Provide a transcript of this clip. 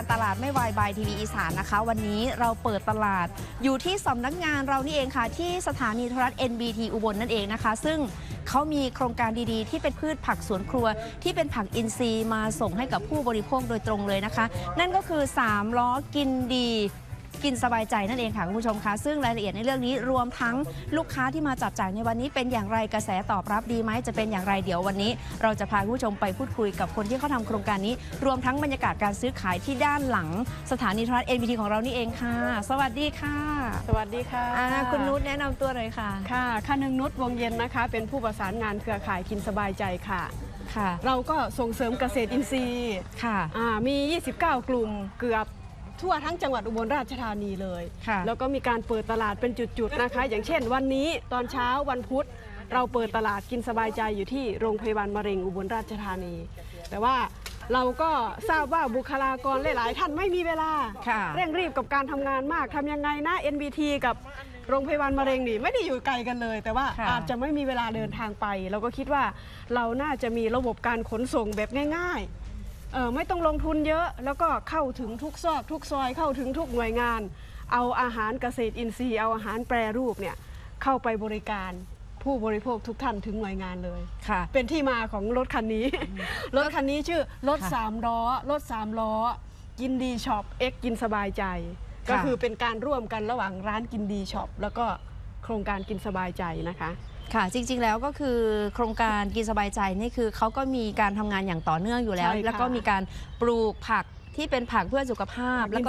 ตลาดไม่วายบายทีวีอีสานนะคะวันนี้เราเปิดตลาดอยู่ที่สำนักงานเรานี่เองค่ะที่สถานีโทรทัศน์ NBT อุบลนั่นเองนะคะซึ่งเขามีโครงการดีๆที่เป็นพืชผักสวนครัวที่เป็นผักอินทรีย์มาส่งให้กับผู้บริโภคโดยตรงเลยนะคะนั่นก็คือ3ล้อกินดีกินสบายใจนั่นเองค่ะคุณผู้ชมคะซึ่งรายละเอียดในเรื่องนี้รวมทั้งลูกค้าที่มาจับจ่ายในวันนี้เป็นอย่างไรกระแสตอบรับดีไหมจะเป็นอย่างไรเดี๋ยววันนี้เราจะพาคุณผู้ชมไปพูดคุยกับคนที่เขาทำโครงการนี้รวมทั้งบรรยากาศการซื้อขายที่ด้านหลังสถานีโทรทัศน์ NBT ของเรานี่เองค่ะสวัสดีค่ะสวัสดีค่ะคุณนุชแนะนำตัวเลยค่ะค่ะข้านึงนุชวงเย็นนะคะเป็นผู้ประสานงานเครือข่ายกินสบายใจค่ะเราก็ส่งเสริมเกษตรอินทรีย์ค่ะมี29กลุ่มเกือบทั่วทั้งจังหวัดอุบลราชธานีเลยแล้วก็มีการเปิดตลาดเป็นจุดๆนะคะอย่างเช่นวันนี้ตอนเช้าวันพุธเราเปิดตลาดกินสบายใจอยู่ที่โรงพยาบาลมะเร็งอุบลราชธานีแต่ว่าเราก็ทราบว่าบุคลากรหลายๆท่านไม่มีเวลาเร่งรีบกับการทำงานมากทำยังไงนะ NBT กับโรงพยาบาลมะเร็งนี่ไม่ได้อยู่ไกลกันเลยแต่ว่าอาจจะไม่มีเวลาเดินทางไปเราก็คิดว่าเราน่าจะมีระบบการขนส่งแบบง่ายๆไม่ต้องลงทุนเยอะแล้วก็เข้าถึงทุกซอกทุกซอยเข้าถึงทุกหน่วยงานเอาอาหารเกษตรอินทรีย์เอาอาหารแปรรูปเนี่ยเข้าไปบริการผู้บริโภคทุกท่านถึงหน่วยงานเลยเป็นที่มาของรถคันนี้รถคันนี้ชื่อรถ3ล้อกินดีช็อปกินสบายใจก็คือเป็นการร่วมกันระหว่างร้านกินดีช็อปแล้วก็โครงการกินสบายใจนะคะค่ะจริงๆแล้วก็คือโครงการกินสบายใจนี่คือเขาก็มีการทำงานอย่างต่อเนื่องอยู่แล้วแล้วก็มีการปลูกผักที่เป็นผักเพื่อสุขภาพแล้วก็